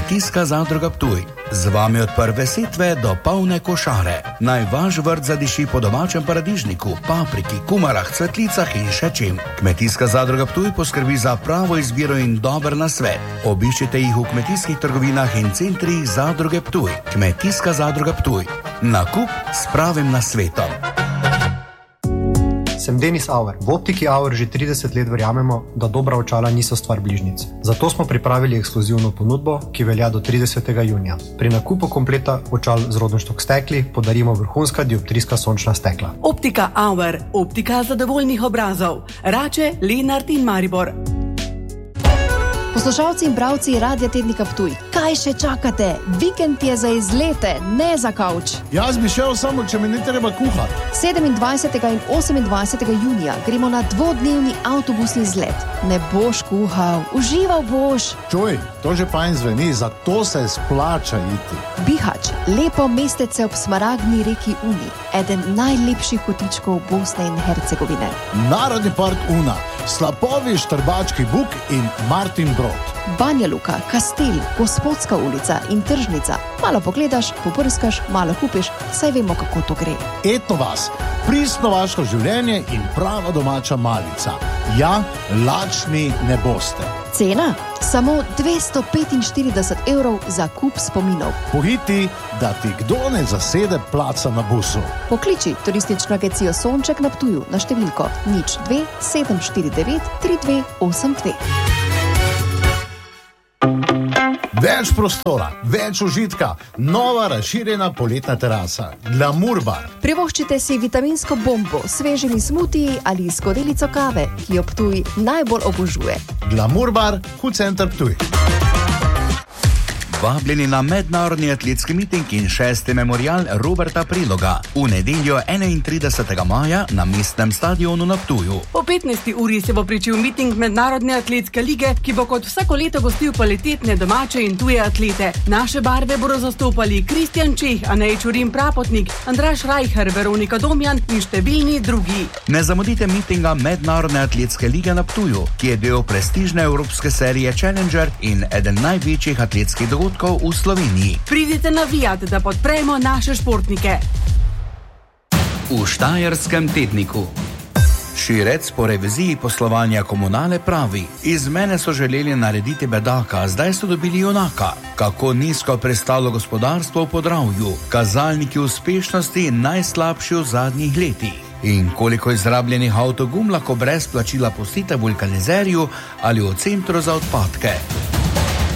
Kmetijska zadruga Ptuj. Z vami od prve setve do polne košare. Naj vaš vrt zadiši po domačem paradižniku, papriki, kumarah, cvetlicah in še čim. Kmetijska zadruga Ptuj poskrbi za pravo izbiro in dober nasvet. Obiščite jih v kmetijskih trgovinah in centrih zadruge Ptuj. Kmetijska zadruga Ptuj. Nakup s pravim nasvetom. Sem Denis Auer. V Optiki Auer že 30 let verjamemo, da dobra očala niso stvar bližnjic. Zato smo pripravili ekskluzivno ponudbo, ki velja do 30. junija. Pri nakupu kompleta očal z Rodenstock stekli podarimo vrhunska dioptrijska sončna stekla. Optika Auer. Optika zadovoljnih obrazov. Rače, Lenart in Maribor. Poslušalci in bravci Radia Tednika Ptuj, kaj še čakate? Vikend je za izlete, ne za kavč. Jaz bi šel samo, če mi ne treba kuhati. 27. in 28. junija gremo na dvodnevni avtobusni izlet. Ne boš kuhal, užival boš. Čuj, to že fajn zveni, zato se splača iti. Bihać, lepo mestece ob smaragdni reki Uni, eden najlepših kotičkov Bosne in Hercegovine. Narodni park Una, slapovi Štrbački Buk in Martin Brod. Banja Luka, Kastel, Gospodska ulica in tržnica. Malo pogledaš, poprskaš, malo kupiš, saj vemo, kako to gre. Etno vas, pristno vaško življenje in prava domača malica. Ja, lačni ne boste. Cena? Samo 245 € za kup spominov. Pohiti, da ti kdo ne zasede placa na busu. Pokliči turistično agencijo Sonček na Ptuju na številko 02 749 3282. Več prostora, več užitka, nova razširjena poletna terasa. Glamour bar. Privoščite si vitaminsko bombo, svežimi smutiji ali skodelico kave, ki jo Ptuj najbolj obožuje. Glamour bar, Q-Center Ptuj. Vabljeni na mednarodni atletski miting in 6. memorial Roberta Preloga v nedeljo 31. maja na mestnem stadionu na Ptuju. Po 15. uri se bo pričel miting Mednarodne atletske lige, ki bo kot vsako leto gostil kvalitetne domače in tuje atlete. Naše barve bodo zastopali Kristjan Čeh, Anej Čurin Prapotnik, Andraž Rajher, Veronika Domjan in številni drugi. Ne zamudite mitinga Mednarodne atletske lige na Ptuju, ki je del prestižne evropske serije Challenger in eden največjih atletskih dogodkov v Sloveniji. Pridite navijat, da podpremo naše športnike. V Štajerskem tedniku. Širec po reviziji poslovanja Komunale pravi: iz mene so želeli narediti bedaka, zdaj so dobili junaka. Kako nizko prestalo gospodarstvo v Podravju, kazalniki uspešnosti najslabši v zadnjih letih. In koliko izrabljenih avtogum lahko brez plačila pustite v vulkanizerju ali v centru za odpadke.